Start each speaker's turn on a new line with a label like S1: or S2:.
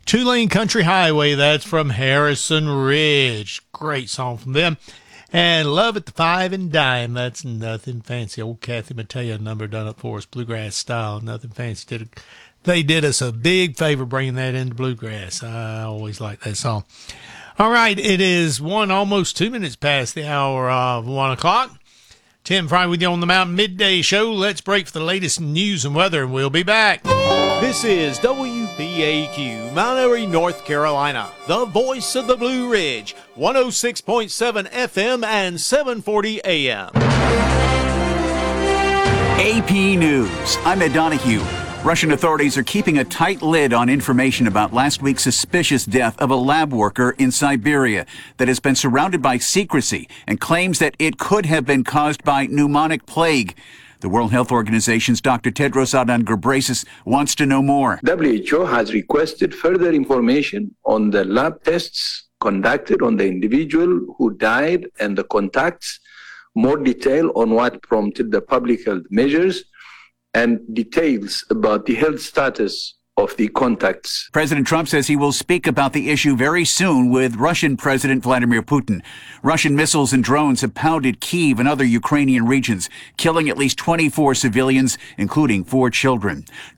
S1: Two-Lane Country Highway, that's from Harrison Ridge. Great song from them. And Love at the Five and Dime, that's nothing fancy. Old Kathy Mattea number done up for us, bluegrass style, nothing fancy. They did us a big favor bringing that into bluegrass. I always like that song. All right, it is almost 2 minutes past the hour of 1 o'clock. Tim Fry with you on the Mountain Midday Show. Let's break for the latest news and weather, and we'll be back.
S2: This is WBAQ, Mount Airy, North Carolina, the voice of the Blue Ridge, 106.7 FM and 740 AM.
S3: AP News, I'm Ed Donahue. Russian authorities are keeping a tight lid on information about last week's suspicious death of a lab worker in Siberia that has been surrounded by secrecy and claims that it could have been caused by pneumonic plague. The World Health Organization's Dr. Tedros Adhanom Ghebreyesus wants to know more.
S4: WHO has requested further information on the lab tests conducted on the individual who died and the contacts, more detail on what prompted the public health measures, and details about the health status of the contacts.
S3: President Trump says he will speak about the issue very soon with Russian President Vladimir Putin. Russian missiles and drones have pounded Kyiv and other Ukrainian regions, killing at least 24 civilians, including 4 children.